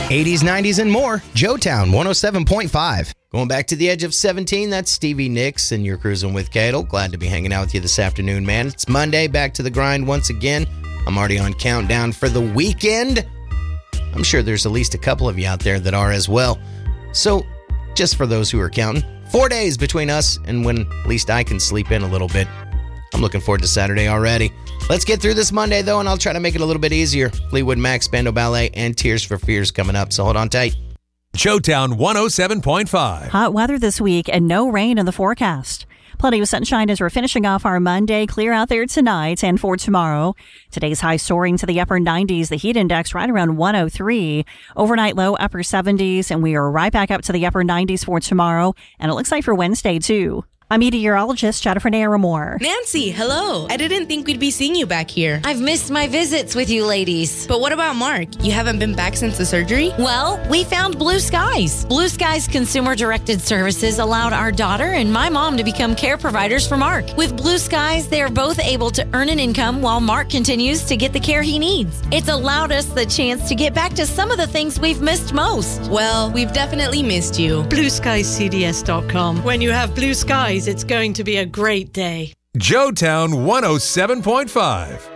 80s, 90s, and more. Joetown 107.5. Going back to the edge of 17, that's Stevie Nicks, and you're cruising with Cadle. Glad to be hanging out with you this afternoon, man. It's Monday, back to the grind once again. I'm already on countdown for the weekend. I'm sure there's at least a couple of you out there that are as well. So, just for those who are counting, 4 days between us and when at least I can sleep in a little bit. I'm looking forward to Saturday already. Let's get through this Monday, though, and I'll try to make it a little bit easier. Fleetwood Mac, Spandau Ballet, and Tears for Fears coming up, so hold on tight. Joetown 107.5. Hot weather this week and no rain in the forecast. Plenty of sunshine as we're finishing off our Monday. Clear out there tonight and for tomorrow. Today's high soaring to the upper 90s. The heat index right around 103. Overnight low upper 70s. And we are right back up to the upper 90s for tomorrow. And it looks like for Wednesday, too. I'm meteorologist Jennifer Naramore. Nancy, hello. I didn't think we'd be seeing you back here. I've missed my visits with you ladies. But what about Mark? You haven't been back since the surgery? Well, we found Blue Skies. Blue Skies consumer-directed services allowed our daughter and my mom to become care providers for Mark. With Blue Skies, they are both able to earn an income while Mark continues to get the care he needs. It's allowed us the chance to get back to some of the things we've missed most. Well, we've definitely missed you. BlueSkiesCDS.com. When you have Blue Skies, it's going to be a great day. Joetown 107.5.